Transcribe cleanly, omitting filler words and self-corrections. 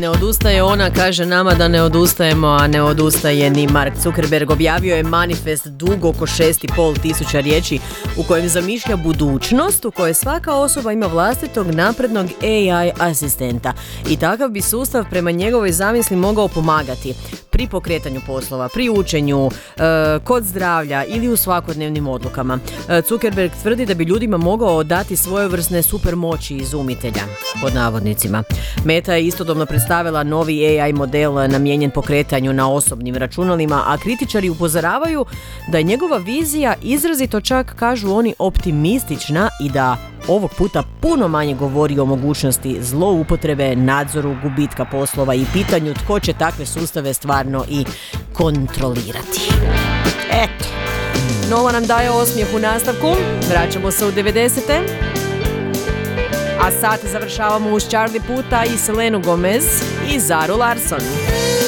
Ne odustaje ona, kaže nama da ne odustajemo, a ne odustaje ni Mark Zuckerberg. Objavio je manifest dug oko 6.500 riječi u kojem zamišlja budućnost u kojoj svaka osoba ima vlastitog naprednog AI asistenta. I takav bi sustav prema njegovoj zamisli mogao pomagati pri pokretanju poslova, pri učenju, kod zdravlja ili u svakodnevnim odlukama. Zuckerberg tvrdi da bi ljudima mogao dati svojevrsne supermoći izumitelja, pod navodnicima. Meta je istodobno predstavila novi AI model namijenjen pokretanju na osobnim računalima, a kritičari upozoravaju da je njegova vizija izrazito, čak kažu oni, optimistična i da ovog puta puno manje govori o mogućnosti zloupotrebe, nadzoru, gubitka poslova i pitanju tko će takve sustave stvarno i kontrolirati. Eto, novo nam daje osmijeh u nastavku, vraćamo se u 90-te. A sad završavamo uz Charlie Puta i Selenu Gomez i Zaru Larson.